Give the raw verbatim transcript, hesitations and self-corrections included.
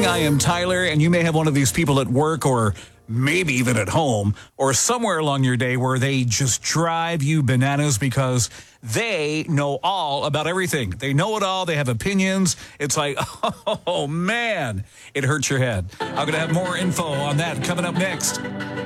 morning. I am Tyler, and you may have one of these people at work or maybe even at home or somewhere along your day where they just drive you bananas because they know all about everything. They know it all. They have opinions. It's like, oh, man, it hurts your head. I'm going to have more info on that coming up next.